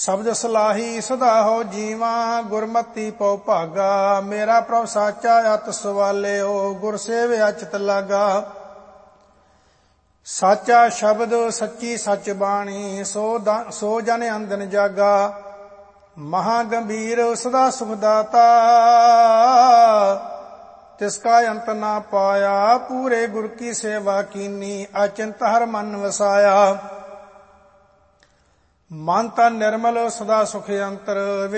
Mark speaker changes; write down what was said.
Speaker 1: ਸ਼ਬਦ ਸਲਾਹੀ ਸਦਾ ਹੋ ਜੀਵਾ, ਗੁਰਮਤੀ ਪਉ ਭਾਗਾ। ਮੇਰਾ ਪ੍ਰਭ ਸਾਚਾ ਅਤ ਸਵਾਲਿਓ, ਗੁਰ ਸੇਵਿਆ ਚਿਤ ਲਾਗਾ। ਸਾਚਾ ਸ਼ਬਦ ਸੱਚੀ ਸੱਚ ਬਾਣੀ, ਸੋ ਜਨ ਅੰਦਨ ਜਾਗਾ। ਮਹਾ ਗੰਭੀਰ ਸਦਾ ਸੁਖ ਦਾਤਾ, ਤਿਸਕਾ ਅੰਤ ਨਾ ਪਾਇਆ। ਪੂਰੇ ਗੁਰ ਕੀ ਸੇਵਾ ਕੀਨੀ, ਅਚਿੰਤ ਹਰ ਮਨ ਵਸਾਇਆ। ਮਨ ਤਨ ਨਿਰਮਲ ਸਦਾ ਸੁਖ ਅੰਤਰ,